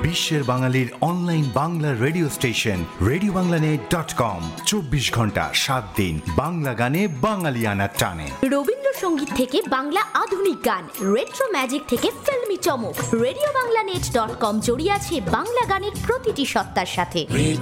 বিশ্বের বাঙালির online Bangla radio station রেডিওবাংলানেট.com। 24 ঘন্টা 7 দিন বাংলা গানে বাঙালিয়ানা টানে। রবীন্দ্রসঙ্গীত থেকে বাংলা আধুনিক গান, রেট্রো ম্যাজিক থেকে ফিল্মি চমক, রেডিওবাংলানেট.com জড়িয়ে আছে বাংলা গানের প্রতিটি সত্তার সাথে।